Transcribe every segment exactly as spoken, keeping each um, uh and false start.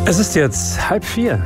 Es ist jetzt halb vier.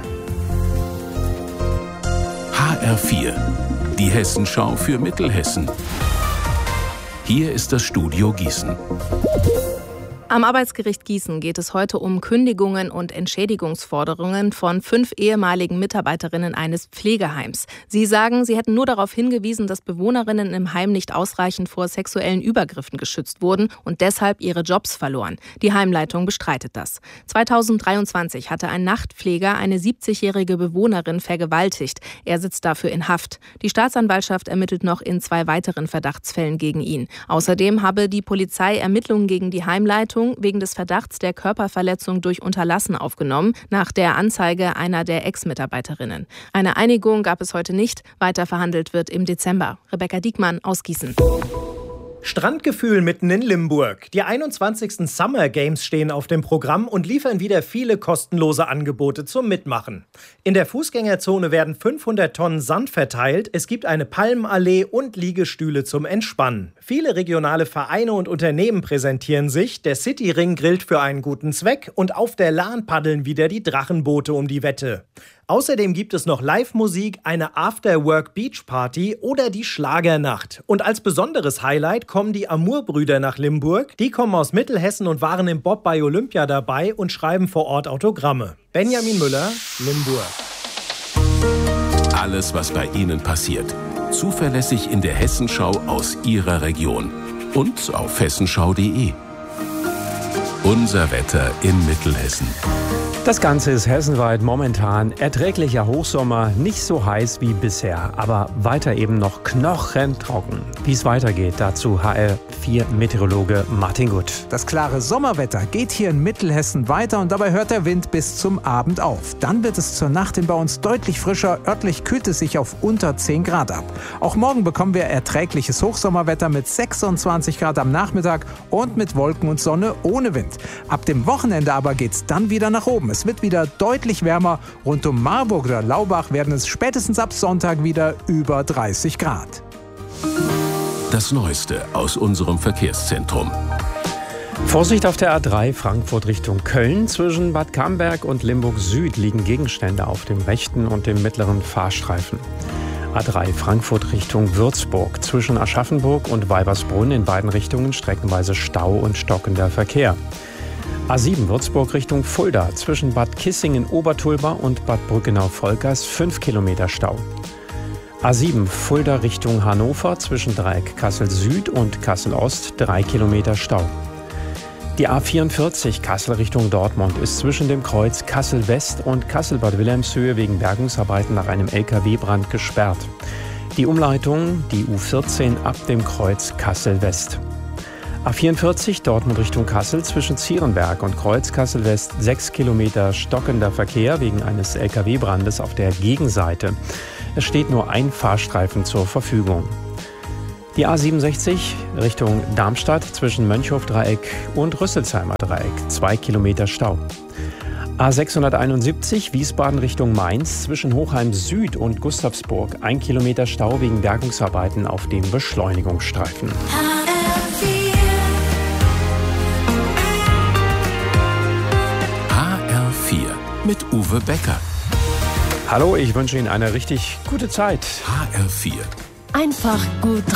H R vier, die Hessenschau für Mittelhessen. Hier ist das Studio Gießen. Am Arbeitsgericht Gießen geht es heute um Kündigungen und Entschädigungsforderungen von fünf ehemaligen Mitarbeiterinnen eines Pflegeheims. Sie sagen, sie hätten nur darauf hingewiesen, dass Bewohnerinnen im Heim nicht ausreichend vor sexuellen Übergriffen geschützt wurden und deshalb ihre Jobs verloren. Die Heimleitung bestreitet das. zweitausenddreiundzwanzig hatte ein Nachtpfleger eine siebzigjährige Bewohnerin vergewaltigt. Er sitzt dafür in Haft. Die Staatsanwaltschaft ermittelt noch in zwei weiteren Verdachtsfällen gegen ihn. Außerdem habe die Polizei Ermittlungen gegen die Heimleitung wegen des Verdachts der Körperverletzung durch Unterlassen aufgenommen, nach der Anzeige einer der Ex-Mitarbeiterinnen. Eine Einigung gab es heute nicht. Weiter verhandelt wird im Dezember. Rebecca Diekmann aus Gießen. Strandgefühl mitten in Limburg. Die einundzwanzigsten Summer Games stehen auf dem Programm und liefern wieder viele kostenlose Angebote zum Mitmachen. In der Fußgängerzone werden fünfhundert Tonnen Sand verteilt, es gibt eine Palmenallee und Liegestühle zum Entspannen. Viele regionale Vereine und Unternehmen präsentieren sich, der Cityring grillt für einen guten Zweck und auf der Lahn paddeln wieder die Drachenboote um die Wette. Außerdem gibt es noch Live-Musik, eine After-Work-Beach-Party oder die Schlagernacht. Und als besonderes Highlight kommen die Amur-Brüder nach Limburg. Die kommen aus Mittelhessen und waren im Bob bei Olympia dabei und schreiben vor Ort Autogramme. Benjamin Müller, Limburg. Alles, was bei Ihnen passiert. Zuverlässig in der Hessenschau aus Ihrer Region. Und auf hessenschau punkt de. Unser Wetter in Mittelhessen. Das Ganze ist hessenweit momentan erträglicher Hochsommer, nicht so heiß wie bisher, aber weiter eben noch knochentrocken. Wie es weitergeht, dazu H R vier Meteorologe Martin Gut. Das klare Sommerwetter geht hier in Mittelhessen weiter und dabei hört der Wind bis zum Abend auf. Dann wird es zur Nacht hin bei uns deutlich frischer, örtlich kühlt es sich auf unter zehn Grad ab. Auch morgen bekommen wir erträgliches Hochsommerwetter mit sechsundzwanzig Grad am Nachmittag und mit Wolken und Sonne ohne Wind. Ab dem Wochenende aber geht's dann wieder nach oben. Es wird wieder deutlich wärmer. Rund um Marburg oder Laubach werden es spätestens ab Sonntag wieder über dreißig Grad. Das Neueste aus unserem Verkehrszentrum. Vorsicht auf der A drei Frankfurt Richtung Köln. Zwischen Bad Camberg und Limburg Süd liegen Gegenstände auf dem rechten und dem mittleren Fahrstreifen. A drei Frankfurt Richtung Würzburg. Zwischen Aschaffenburg und Weibersbrunn in beiden Richtungen streckenweise Stau und stockender Verkehr. A sieben Würzburg Richtung Fulda. Zwischen Bad Kissingen-Obertulba und Bad Brückenau-Volkers fünf Kilometer Stau. A sieben Fulda Richtung Hannover. Zwischen Dreieck Kassel Süd und Kassel Ost drei Kilometer Stau. Die A vierundvierzig Kassel Richtung Dortmund ist zwischen dem Kreuz Kassel West und Kassel-Bad Wilhelmshöhe wegen Bergungsarbeiten nach einem L K W-Brand gesperrt. Die Umleitung, die U vierzehn ab dem Kreuz Kassel West. A vierundvierzig Dortmund Richtung Kassel zwischen Zierenberg und Kreuz Kassel West sechs Kilometer stockender Verkehr wegen eines L K W-Brandes auf der Gegenseite. Es steht nur ein Fahrstreifen zur Verfügung. Die A siebenundsechzig Richtung Darmstadt zwischen Mönchhof-Dreieck und Rüsselsheimer Dreieck zwei Kilometer Stau. A sechshunderteinundsiebzig Wiesbaden Richtung Mainz zwischen Hochheim Süd und Gustavsburg ein Kilometer Stau wegen Bergungsarbeiten auf dem Beschleunigungsstreifen. H R vier mit Uwe Becker. Hallo, ich wünsche Ihnen eine richtig gute Zeit. H R vier. Einfach gut